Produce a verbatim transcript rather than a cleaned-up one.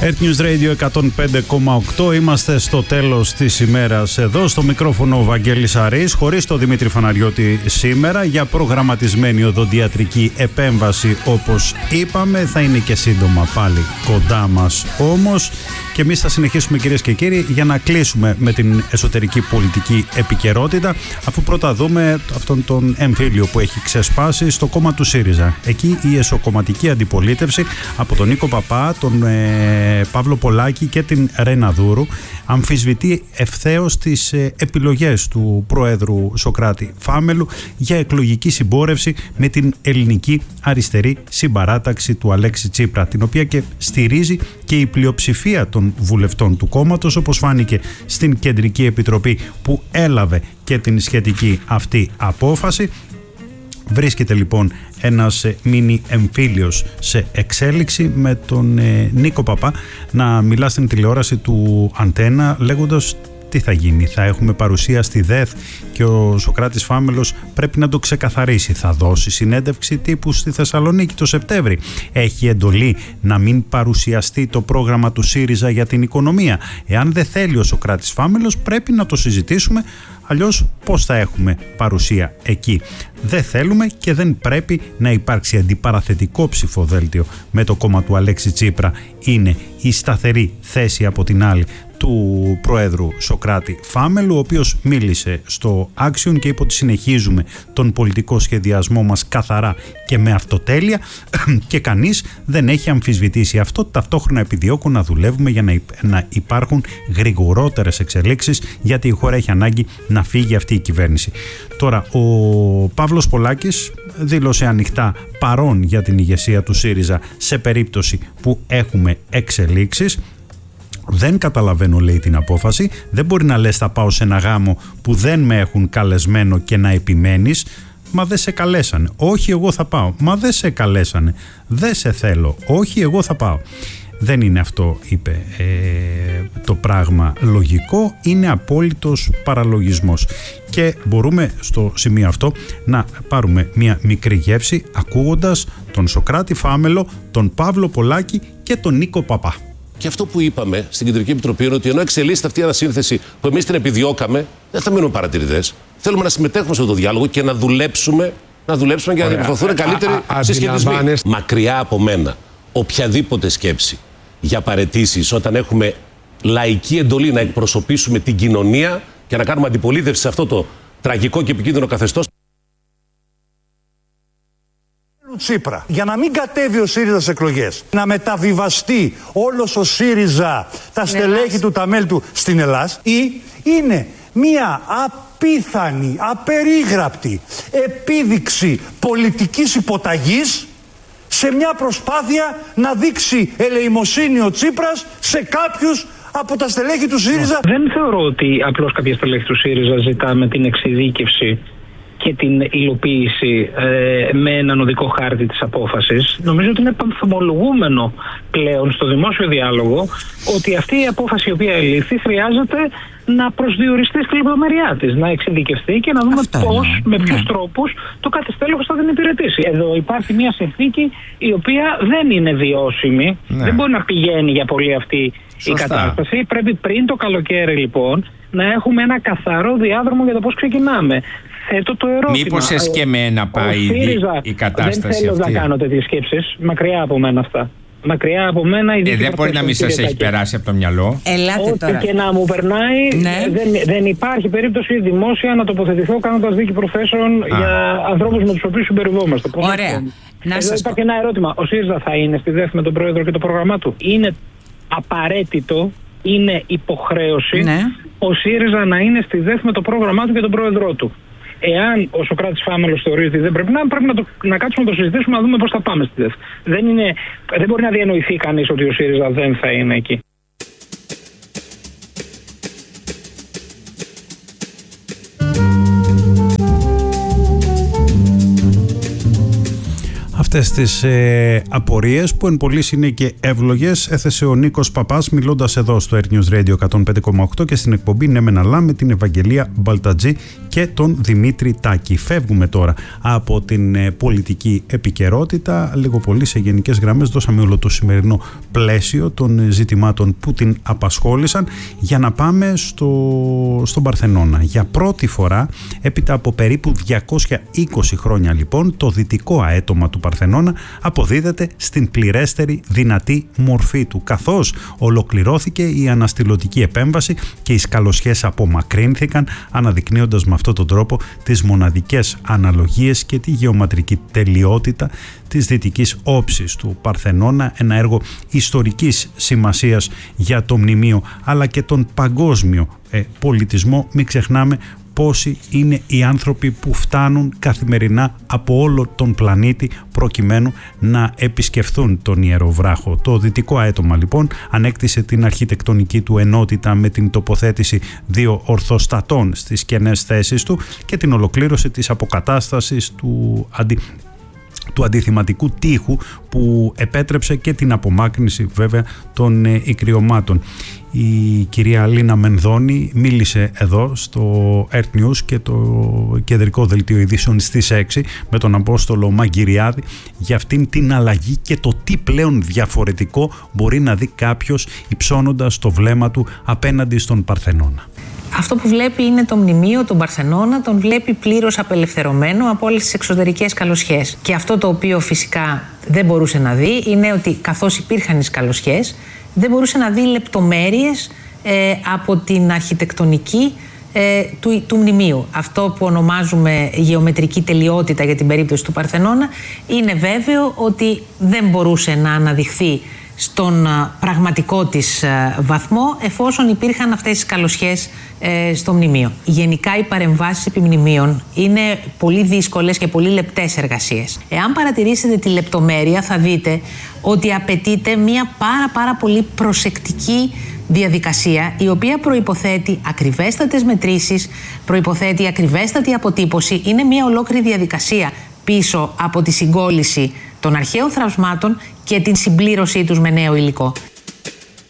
Earth News Radio εκατόν πέντε κόμμα οκτώ. Είμαστε στο τέλος της ημέρας εδώ. Στο μικρόφωνο ο Βαγγέλης Αρής, χωρίς τον Δημήτρη Φαναριώτη σήμερα, για προγραμματισμένη οδοντιατρική επέμβαση. Όπως είπαμε, θα είναι και σύντομα πάλι κοντά μας όμως. Και εμείς θα συνεχίσουμε, κυρίες και κύριοι, για να κλείσουμε με την εσωτερική πολιτική επικαιρότητα, αφού πρώτα δούμε αυτόν τον εμφύλιο που έχει ξεσπάσει στο κόμμα του ΣΥΡΙΖΑ. Εκεί η εσωκομματική αντιπολίτευση από τον Νίκο Παπά, τον ε, Παύλο Πολάκη και την Ρένα Δούρου αμφισβητεί ευθέως τις ε, επιλογές του Προέδρου Σωκράτη Φάμελου για εκλογική συμπόρευση με την ελληνική αριστερή συμπαράταξη του Αλέξη Τσίπρα, την οποία και στηρίζει και η πλειοψηφία των βουλευτών του κόμματος, όπως φάνηκε στην Κεντρική Επιτροπή που έλαβε και την σχετική αυτή απόφαση. Βρίσκεται λοιπόν ένας μίνι εμφύλιος σε εξέλιξη, με τον ε, Νίκο Παπά να μιλά στην τηλεόραση του Αντένα λέγοντας τι θα γίνει. Θα έχουμε παρουσία στη ΔΕΘ και ο Σωκράτης Φάμελος πρέπει να το ξεκαθαρίσει. Θα δώσει συνέντευξη τύπου στη Θεσσαλονίκη το Σεπτέμβρη. Έχει εντολή να μην παρουσιαστεί το πρόγραμμα του ΣΥΡΙΖΑ για την οικονομία. Εάν δεν θέλει ο Σωκράτης Φάμελος, πρέπει να το συζητήσουμε. Αλλιώς πώς θα έχουμε παρουσία εκεί? Δεν θέλουμε και δεν πρέπει να υπάρξει αντιπαραθετικό ψηφοδέλτιο με το κόμμα του Αλέξη Τσίπρα. Είναι η σταθερή θέση από την άλλη του Προέδρου Σωκράτη Φάμελου, ο οποίος μίλησε στο Action και είπε ότι συνεχίζουμε τον πολιτικό σχεδιασμό μας καθαρά και με αυτοτέλεια και κανείς δεν έχει αμφισβητήσει αυτό. Ταυτόχρονα επιδιώκουν να δουλεύουμε για να υπάρχουν γρηγορότερες εξελίξεις, γιατί η χώρα έχει ανάγκη να φύγει αυτή η κυβέρνηση. Τώρα, ο Παύλος Πολάκης δήλωσε ανοιχτά παρόν για την ηγεσία του ΣΥΡΙΖΑ σε περίπτωση που έχουμε εξελίξεις. Δεν καταλαβαίνω, λέει, την απόφαση. Δεν μπορεί να λες θα πάω σε ένα γάμο που δεν με έχουν καλεσμένο και να επιμένεις. Μα δεν σε καλέσανε. Όχι, εγώ θα πάω. Μα δεν σε καλέσανε. Δεν σε θέλω. Όχι, εγώ θα πάω. Δεν είναι αυτό, είπε, ε, το πράγμα λογικό. Είναι απόλυτος παραλογισμός. Και μπορούμε στο σημείο αυτό να πάρουμε μια μικρή γεύση ακούγοντας τον Σωκράτη Φάμελο, τον Παύλο Πολάκη και τον Νίκο Παπά. Και αυτό που είπαμε στην Κεντρική Επιτροπή είναι ότι ενώ εξελίσσεται αυτή η ανασύνθεση που εμείς την επιδιώκαμε, δεν θα μείνουμε παρατηρητές. Θέλουμε να συμμετέχουμε σε αυτό το διάλογο και να δουλέψουμε, να δουλέψουμε για να διαμορφωθούν καλύτεροι συσχετισμοί. Μακριά από μένα οποιαδήποτε σκέψη για παραιτήσεις όταν έχουμε λαϊκή εντολή να εκπροσωπήσουμε την κοινωνία και να κάνουμε αντιπολίτευση σε αυτό το τραγικό και επικίνδυνο καθεστώς. Τσίπρα, για να μην κατέβει ο ΣΥΡΙΖΑ στις εκλογές, να μεταβιβαστεί όλος ο ΣΥΡΙΖΑ, τα στελέχη του, τα μέλη του στην Ελλάδα, ή είναι μία απίθανη, απερίγραπτη επίδειξη πολιτικής υποταγής σε μια προσπάθεια να δείξει ελεημοσύνη ο Τσίπρας σε κάποιους από τα στελέχη του ΣΥΡΙΖΑ. Δεν θεωρώ ότι απλώς κάποια στελέχη του ΣΥΡΙΖΑ ζητάμε την εξειδίκευση και την υλοποίηση ε, με έναν οδικό χάρτη της απόφασης. Νομίζω ότι είναι πανθομολογούμενο πλέον στο δημόσιο διάλογο ότι αυτή η απόφαση η οποία ελήφθη χρειάζεται να προσδιοριστεί στη λεπτομέρειά της, να εξειδικευτεί και να δούμε Αυτά πώς, είναι. με ποιους Ναι. τρόπους το κάθε στέλεχος θα την υπηρετήσει. Εδώ υπάρχει μια συνθήκη η οποία δεν είναι βιώσιμη, Ναι. δεν μπορεί να πηγαίνει για πολύ αυτή Σωστά. η κατάσταση. Πρέπει πριν το καλοκαίρι λοιπόν να έχουμε ένα καθαρό διάδρομο για το πώς ξεκινάμε. Θέτω το ερώτημα. Μήπως εσκεμμένα πάει ΣΥΡΙΖΑ, η κατάσταση δεν θέλω αυτή? να κάνω τέτοιες σκέψεις. Μακριά από μένα αυτά. Μακριά από μένα. Ε, δεν μπορεί να μην σας έχει περάσει από το μυαλό. Ελάτε Ό,τι τώρα. και να μου περνάει, Ναι. δεν, δεν υπάρχει περίπτωση δημόσια να τοποθετηθώ κάνοντας δίκη προφέσεων για ανθρώπους με τους οποίους συμπεριβόμαστε. Πώς Ωραία. αυτό? Να Εδώ σας υπάρχει ένα ερώτημα. Ο ΣΥΡΙΖΑ θα είναι στη ΔΕΘ με τον πρόεδρο και το πρόγραμμά του? Είναι απαραίτητο, είναι υποχρέωση Ναι. ο ΣΥΡΙΖΑ να είναι στη ΔΕΘ με το πρόγραμμά του και τον πρόεδρό του. Εάν ο Σωκράτης Φάμελος θεωρεί ότι δεν πρέπει να, πρέπει να, το, να κάτσουμε να το συζητήσουμε, να δούμε πώς θα πάμε στη ΔΕΘ. Δεν, είναι, δεν μπορεί να διανοηθεί κανείς ότι ο ΣΥΡΙΖΑ δεν θα είναι εκεί. Αυτές τις ε, απορίες που εν πολλής είναι και εύλογες έθεσε ο Νίκος Παπάς μιλώντας εδώ στο Air News Radio εκατόν πέντε κόμμα οκτώ και στην εκπομπή «Ναι μεν αλλά» με την Ευαγγελία Μπαλτατζή και τον Δημήτρη Τάκη. Φεύγουμε τώρα από την ε, πολιτική επικαιρότητα. Λίγο πολύ σε γενικές γραμμές δώσαμε όλο το σημερινό πλαίσιο των ζητημάτων που την απασχόλησαν για να πάμε στο, στον Παρθενώνα. Για πρώτη φορά έπειτα από περίπου διακόσια είκοσι χρόνια λοιπόν το δυτικό αέτομα του Παρθενώνα αποδίδεται στην πληρέστερη δυνατή μορφή του, καθώς ολοκληρώθηκε η αναστηλωτική επέμβαση και οι σκαλωσιές απομακρύνθηκαν, αναδεικνύοντας με αυτόν τον τρόπο τις μοναδικές αναλογίες και τη γεωματρική τελειότητα της δυτικής όψης του Παρθενώνα, ένα έργο ιστορικής σημασίας για το μνημείο αλλά και τον παγκόσμιο ε, πολιτισμό. Μην ξεχνάμε πόσοι είναι οι άνθρωποι που φτάνουν καθημερινά από όλο τον πλανήτη προκειμένου να επισκεφθούν τον Ιερό Βράχο. Το δυτικό αέτομα λοιπόν ανέκτησε την αρχιτεκτονική του ενότητα με την τοποθέτηση δύο ορθοστατών στις κενές θέσεις του και την ολοκλήρωση της αποκατάστασης του αντι... του αντιθυματικού τείχου που επέτρεψε και την απομάκρυνση βέβαια των ε, ικριωμάτων. Η κυρία Αλίνα Μενδώνη μίλησε εδώ στο Earth News και το κεντρικό δελτίο ειδήσεων στις έξι με τον Απόστολο Μαγκυριάδη για αυτήν την αλλαγή και το τι πλέον διαφορετικό μπορεί να δει κάποιος υψώνοντας το βλέμμα του απέναντι στον Παρθενώνα. Αυτό που βλέπει είναι το μνημείο, τον Παρθενώνα, τον βλέπει πλήρως απελευθερωμένο από όλες τις εξωτερικές καλοσχές. Και αυτό το οποίο φυσικά δεν μπορούσε να δει είναι ότι καθώς υπήρχαν οι καλοσχές, δεν μπορούσε να δει λεπτομέρειες ε, από την αρχιτεκτονική ε, του, του μνημείου. Αυτό που ονομάζουμε γεωμετρική τελειότητα για την περίπτωση του Παρθενώνα είναι βέβαιο ότι δεν μπορούσε να αναδειχθεί στον πραγματικό της βαθμό εφόσον υπήρχαν αυτές τις καλοσχές ε, στο μνημείο. Γενικά οι παρεμβάσεις επιμνημείων είναι πολύ δύσκολες και πολύ λεπτές εργασίες. Εάν παρατηρήσετε τη λεπτομέρεια θα δείτε ότι απαιτείται μια πάρα πάρα πολύ προσεκτική διαδικασία η οποία προϋποθέτει ακριβέστατες μετρήσεις, προϋποθέτει ακριβέστατη αποτύπωση. Είναι μια ολόκληρη διαδικασία πίσω από τη συγκόλληση των αρχαίων θραυσμάτων και την συμπλήρωσή τους με νέο υλικό.